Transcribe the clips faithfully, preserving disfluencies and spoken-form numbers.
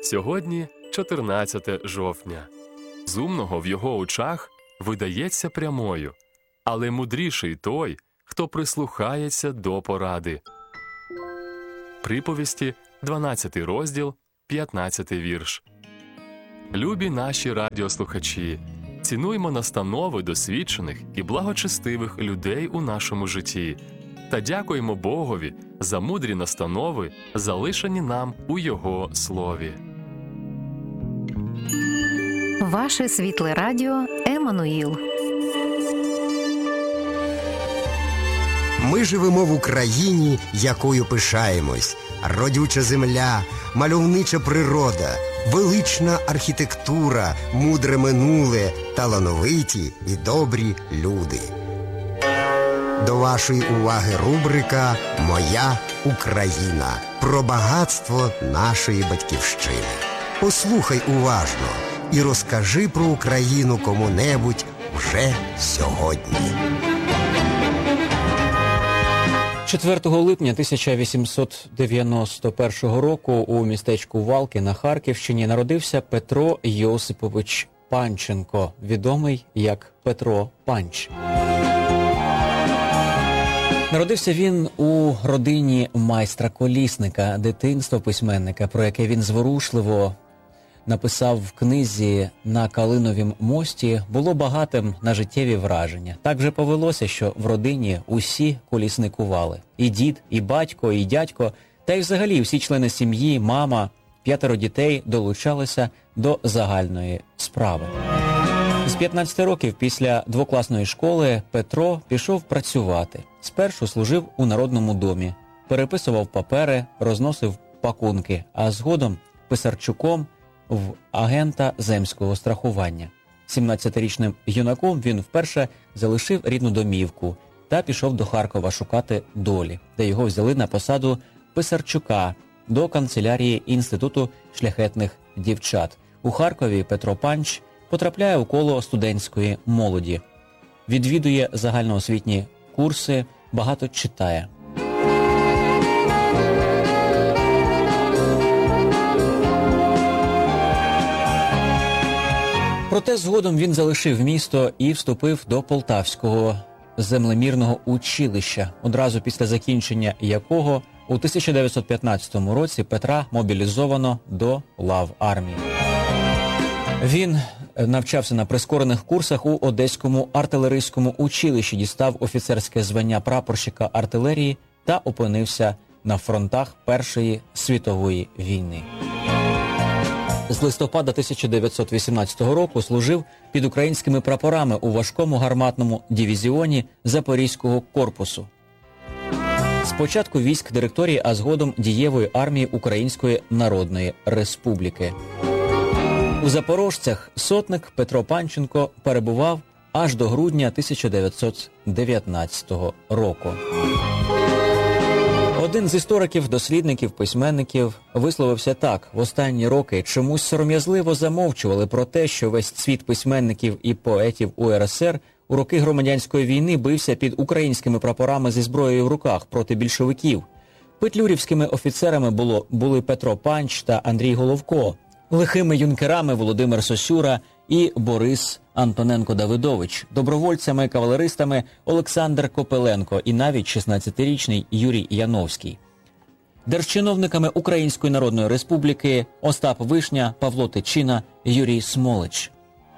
Сьогодні чотирнадцяте жовтня. З умного в його очах видається прямою, але мудріший той, хто прислухається до поради. Приповісті, дванадцятий розділ, п'ятнадцятий вірш. Любі наші радіослухачі, цінуймо настанови досвідчених і благочестивих людей у нашому житті та дякуємо Богові за мудрі настанови, залишені нам у Його Слові. Ваше світле радіо Еммануїл. Ми живемо в Україні, якою пишаємось. Родюча земля, мальовнича природа, велична архітектура, мудре минуле, талановиті і добрі люди. До вашої уваги рубрика «Моя Україна» про багатство нашої батьківщини. Послухай уважно і розкажи про Україну кому-небудь вже сьогодні. четвертого липня тисяча вісімсот дев'яносто першого року у містечку Валки на Харківщині народився Петро Йосипович Панченко, відомий як Петро Панч. Народився він у родині майстра-колісника, дитинство письменника, про яке він зворушливо написав в книзі «На Калиновім мості», було багатим на життєві враження. Так вже повелося, що в родині усі колісникували. І дід, і батько, і дядько, та й взагалі всі члени сім'ї, мама, п'ятеро дітей долучалися до загальної справи. З п'ятнадцяти років після двокласної школи Петро пішов працювати. Спершу служив у Народному домі, переписував папери, розносив пакунки, а згодом писарчуком в агента земського страхування. сімнадцятирічним юнаком він вперше залишив рідну домівку та пішов до Харкова шукати долі, де його взяли на посаду писарчука до канцелярії Інституту шляхетних дівчат. У Харкові Петро Панч потрапляє у коло студентської молоді. Відвідує загальноосвітні курси, багато читає. Проте згодом він залишив місто і вступив до Полтавського землемірного училища, одразу після закінчення якого у тисяча дев'ятсот п'ятнадцятому році Петра мобілізовано до лав армії. Він навчався на прискорених курсах у Одеському артилерійському училищі, дістав офіцерське звання прапорщика артилерії та опинився на фронтах Першої світової війни. З листопада тисяча дев'ятсот вісімнадцятого року служив під українськими прапорами у важкому гарматному дивізіоні Запорізького корпусу. Спочатку військ директорії, а згодом дієвої армії Української Народної Республіки. У Запорожцях сотник Петро Панченко перебував аж до грудня тисяча дев'ятсот дев'ятнадцятого року. Один з істориків, дослідників, письменників висловився так: в останні роки чомусь сором'язливо замовчували про те, що весь світ письменників і поетів У Ер Ес Ер у роки громадянської війни бився під українськими прапорами зі зброєю в руках проти більшовиків. Петлюрівськими офіцерами було, були Петро Панч та Андрій Головко, лихими юнкерами Володимир Сосюра і Борис Антоненко-Давидович, добровольцями-кавалеристами Олександр Копеленко і навіть шістнадцятирічний Юрій Яновський. Держчиновниками Української Народної Республіки Остап Вишня, Павло Тичина, Юрій Смолич.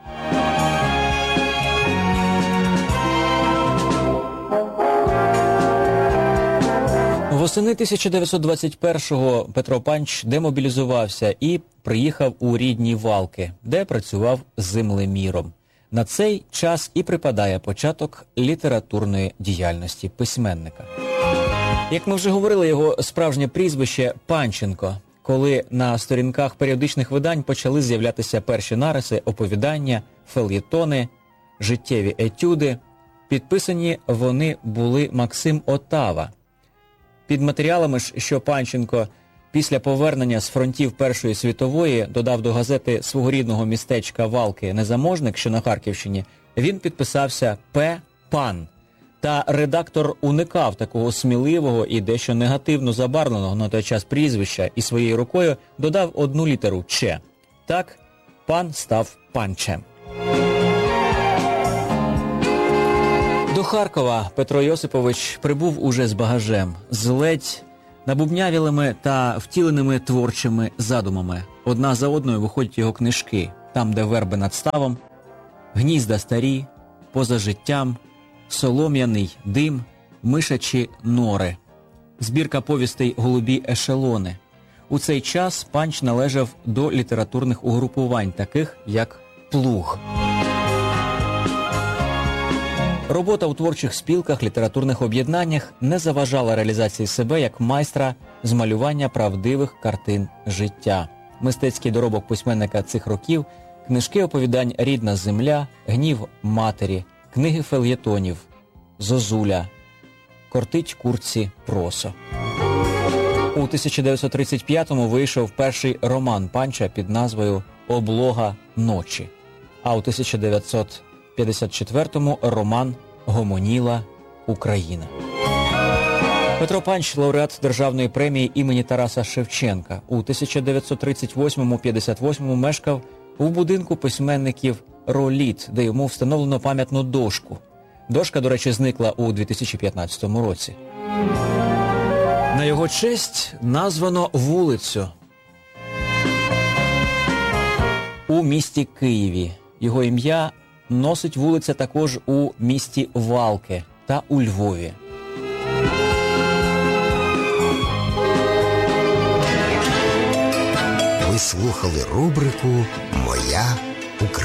Восени тисяча дев'ятсот двадцять першого Петро Панч демобілізувався і приїхав у рідні Валки, де працював землеміром. На цей час і припадає початок літературної діяльності письменника. Як ми вже говорили, його справжнє прізвище – Панченко. Коли на сторінках періодичних видань почали з'являтися перші нариси, оповідання, фельєтони, життєві етюди, підписані вони були Максим Отава. Під матеріалами ж, що Панченко після повернення з фронтів Першої світової додав до газети свого рідного містечка Валки «Незаможник», що на Харківщині, він підписався П. Пан. Та редактор уникав такого сміливого і дещо негативно забарвленого на той час прізвища і своєю рукою додав одну літеру «Ч». Так пан став Панчем. До Харкова Петро Йосипович прибув уже з багажем, з ледь набубнявілими та втіленими творчими задумами. Одна за одною виходять його книжки «Там, де верби над ставом», «Гнізда старі», «Поза життям», «Солом'яний дим», «Мишачі нори», збірка повістей «Голубі ешелони». У цей час Панч належав до літературних угрупувань, таких як «Плуг». Робота у творчих спілках, літературних об'єднаннях не заважала реалізації себе як майстра з малювання правдивих картин життя. Мистецький доробок письменника цих років – книжки оповідань «Рідна земля», «Гнів матері», книги фельєтонів «Зозуля», «Кортить курці просо». У тисяча дев'ятсот тридцять п'ятому вийшов перший роман Панча під назвою «Облога ночі», а у тисяча дев'ятсот п'ятдесят четвертому роман «Гомоніла Україна». Петро Панч – лауреат Державної премії імені Тараса Шевченка. У тисяча дев'ятсот тридцять восьмому - п'ятдесят восьмому мешкав у будинку письменників «Роліт», де йому встановлено пам'ятну дошку. Дошка, до речі, зникла у дві тисячі п'ятнадцятому році. На його честь названо вулицю у місті Києві. Його ім'я носить вулиця також у місті Валке та у Львові. Ви слухали рубрику «Моя